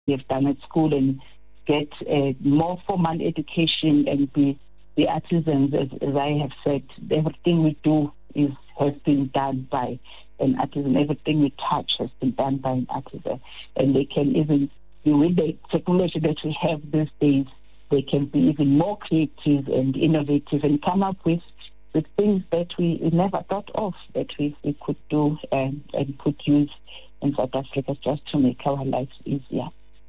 have done at school and get more formal education and be artisans, as I have said. Everything we do has been done by an artisan. Everything we touch has been done by an artisan. And they can even, with the technology that we have these days, they can be even more creative and innovative and come up with things that we never thought of that we could do and could use in South Africa just to make our lives easier.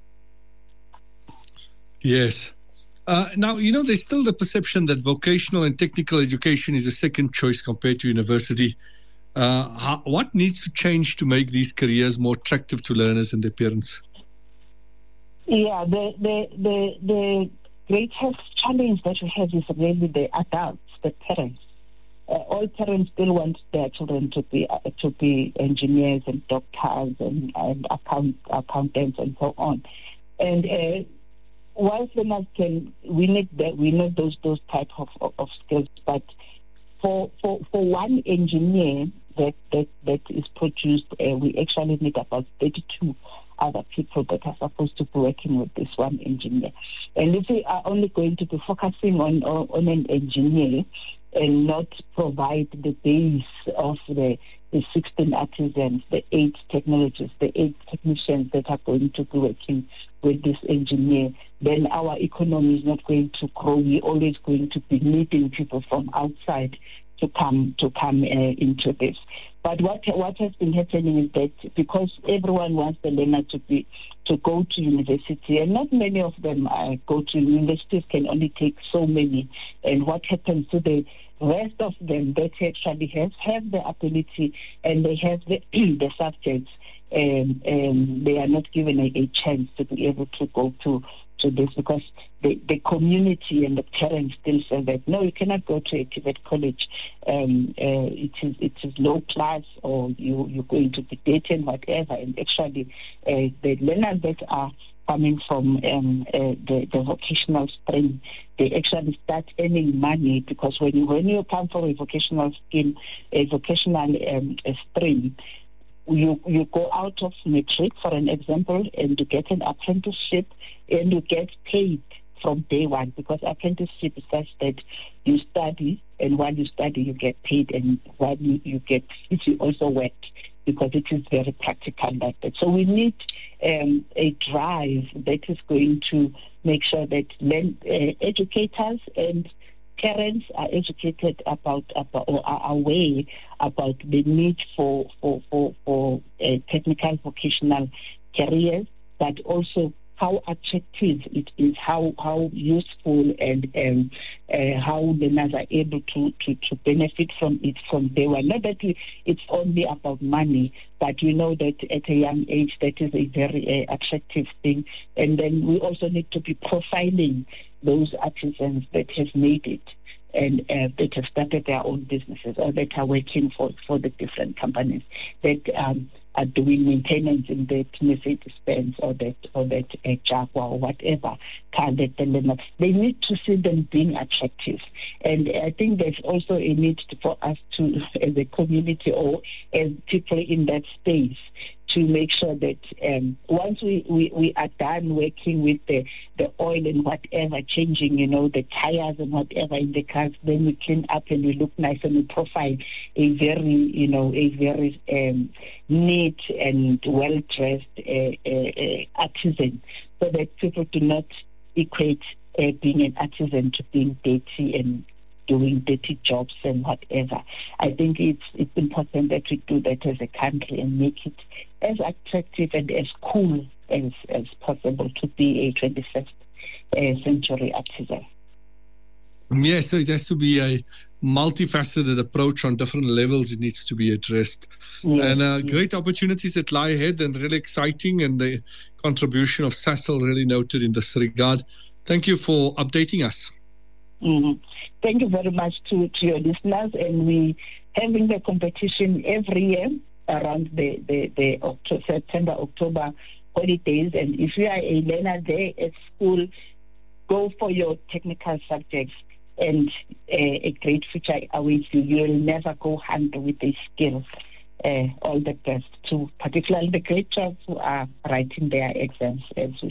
Yes. Now, there's still the perception that vocational and technical education is a second choice compared to university. What needs to change to make these careers more attractive to learners and their parents? Yeah, the greatest challenge that we have is really the adults, the parents. All parents still want their children to be engineers and doctors and accountants and so on. And whilst learners we need those type of skills, but for one engineer that is produced, we actually need about 32 other people that are supposed to be working with this one engineer. And if we are only going to be focusing on an engineer and not provide the base of the 16 artisans, the 8 technologists, the 8 technicians that are going to be working with this engineer, then our economy is not going to grow. We're always going to be needing people from outside to come into this. But what has been happening is that because everyone wants the learner to go to university, and not many of them go to universities, can only take so many. And what happens to the rest of them that actually have the ability and they have the subjects, they are not given a chance to be able to go to this, because the community and the parents still say that no, you cannot go to a TVET college. It is low class, or you're going to be dating, whatever. And actually, the learners that are coming from the vocational stream, they actually start earning money, because when you come from a vocational scheme, a vocational stream, you go out of matric, for an example, and you get an apprenticeship, and you get paid from day one, because apprenticeship is such that you study, and while you study you get paid, and while you get paid you also work, because it is very practical like that. So we need a drive that is going to make sure that educators and parents are educated about or are aware about the need for technical vocational careers, but also how attractive it is, how useful, and how learners are able to benefit from it from day one. Not that it's only about money, but we know that at a young age that is a very attractive thing. And then we also need to be profiling those artisans that have made it and that have started their own businesses, or that are working for the different companies that are doing maintenance in the Mercedes-Benz or that Jaguar or whatever car that the learners. They need to see them being attractive. And I think there's also a need for us to, as a community or as people in that space, to make sure that once we are done working with the oil and whatever, changing, the tires and whatever in the cars, then we clean up and we look nice and we profile a very neat and well-dressed artisan, so that people do not equate being an artisan to being dirty and doing dirty jobs and whatever. I think it's important that we do that as a country and make it as attractive and as cool as possible to be a 21st century artisan. Yes, so it has to be a multifaceted approach on different levels. It needs to be addressed. Yes, and great opportunities that lie ahead, and really exciting, and the contribution of SASL really noted in this regard. Thank you for updating us. Mm-hmm. Thank you very much to your listeners, and we having the competition every year around the September, October holidays. And if you are a learner there at school, go for your technical subjects, and a great future awaits you. You will never go hungry with a skill. all the best to particularly the grade 12 who are writing their exams as we